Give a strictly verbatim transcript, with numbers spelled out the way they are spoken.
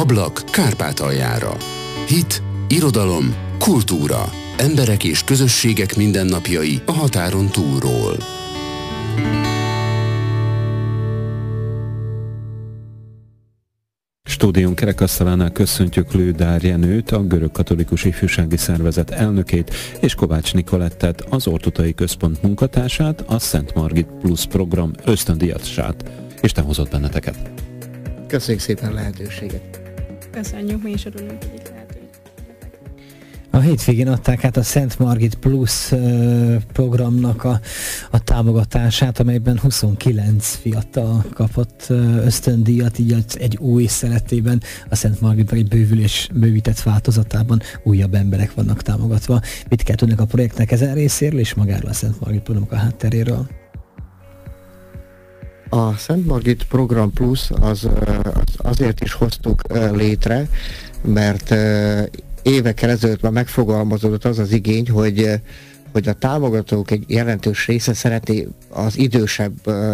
Ablak Kárpátaljára. Hit, irodalom, kultúra. Emberek és közösségek mindennapjai a határon túlról. Stúdión kerekasztalánál köszöntjük Lődár Jenőt, a Görög Katolikus Ifjúsági Szervezet elnökét, és Kovács Nicolettet, az Ortutai Központ munkatársát, a Szent Margit Plus program ösztöndíjasát. Isten hozott benneteket! Köszönjük szépen a lehetőséget! Köszönjük, mi is örülünk, hogy itt lehetünk. A hétvégén adták át a Szent Margit Plus uh, programnak a, a támogatását, amelyben huszonkilenc fiatal kapott uh, ösztöndíjat, így egy új szeretében a Szent Margitban egy bővülés, bővített változatában újabb emberek vannak támogatva. Mit kell tudni a projektnek ezen részéről és magáról a Szent Margit programok a hátteréről? A Szent Margit Program Plus az, az azért is hoztuk létre, mert évekkel ezelőtt már megfogalmazódott az az igény, hogy, hogy a támogatók egy jelentős része szeretné az idősebb